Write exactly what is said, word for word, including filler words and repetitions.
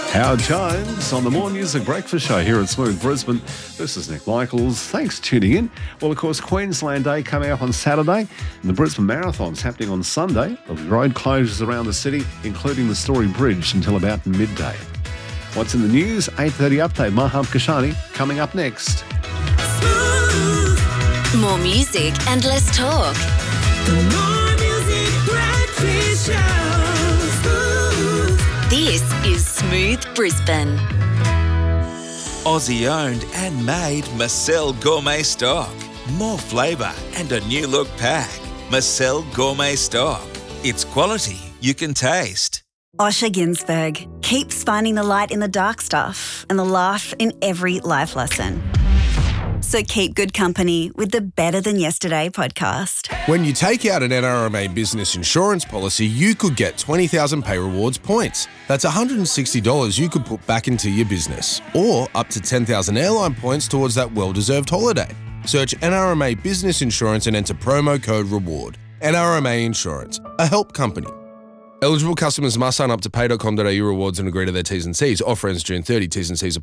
Howard Jones on the More Music Breakfast Show here at Smooth Brisbane. This is Nick Michaels. Thanks for tuning in. Well, of course, Queensland Day coming up on Saturday, and the Brisbane Marathon's happening on Sunday. There'll be road closures around the city, including the Story Bridge, until about midday. What's in the news? eight thirty update. Maham Kashani coming up next. More music and less talk. The More Music Breakfast Show. This is Smooth Brisbane. Aussie owned and made Marcel Gourmet Stock. More flavour and a new look pack. Marcel Gourmet Stock. It's quality you can taste. Osher Ginsberg keeps finding the light in the dark stuff and the laugh in every life lesson. So keep good company with the Better Than Yesterday podcast. When you take out an N R M A business insurance policy, you could get twenty thousand Pay Rewards points. That's one hundred sixty dollars you could put back into your business. Or up to ten thousand airline points towards that well-deserved holiday. Search N R M A Business Insurance and enter promo code REWARD. N R M A Insurance, a help company. Eligible customers must sign up to pay dot com dot a u rewards and agree to their T's and C's. Offer ends June thirtieth. T's and C's apply.